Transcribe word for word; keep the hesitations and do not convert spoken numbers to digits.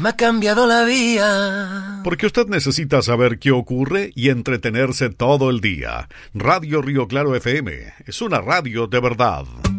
me ha cambiado la vida. Porque usted necesita saber qué ocurre y entretenerse todo el día. Radio Río Claro F M es una radio de verdad.